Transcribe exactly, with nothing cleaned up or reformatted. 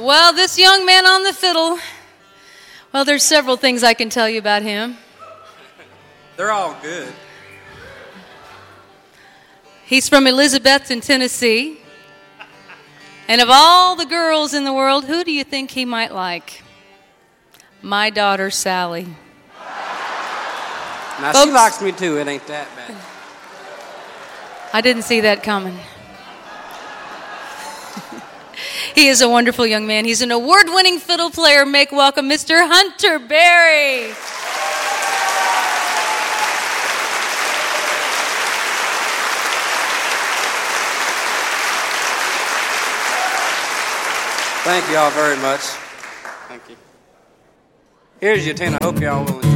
Well, this young man on the fiddle, well, there's several things I can tell you about him. They're all good. He's from Elizabethton, Tennessee. And of all the girls in the world, who do you think he might like? My daughter, Sally. Now, Folks, she likes me too. It ain't that bad. I didn't see that coming. He is a wonderful young man. He's an award-winning fiddle player. Make welcome Mister Hunter Berry. Thank you all very much. Thank you. Here's your ten. I hope y'all will enjoy.